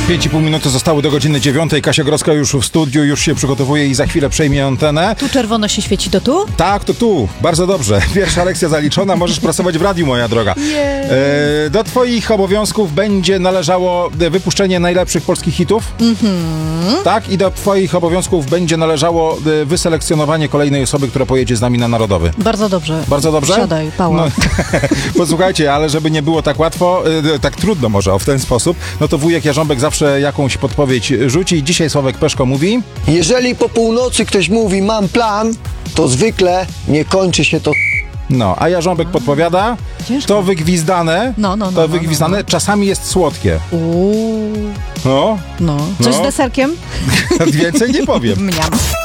5,5 minuty zostały do godziny 9. Kasia Grodzka już w studiu, już się przygotowuje i za chwilę przejmie antenę. Tu czerwono się świeci, to tu? Tak, to tu. Bardzo dobrze. Pierwsza lekcja zaliczona. Możesz pracować w radiu, moja droga. Do twoich obowiązków będzie należało wypuszczenie najlepszych polskich hitów. Tak, i do twoich obowiązków będzie należało wyselekcjonowanie kolejnej osoby, która pojedzie z nami na Narodowy. Bardzo dobrze. Bardzo dobrze? Siadaj, Pała. No, posłuchajcie, ale żeby nie było tak łatwo, tak trudno może w ten sposób, no to wujek Jarząbek zawsze jakąś podpowiedź rzuci. Dzisiaj Sławek Peszko mówi... Jeżeli po północy ktoś mówi, mam plan, to zwykle nie kończy się to... No, a Jarząbek podpowiada, Ciężko. to wygwizdane, czasami jest słodkie. Uuu, No, no. Coś No. z deserkiem? więcej nie powiem. Mniam.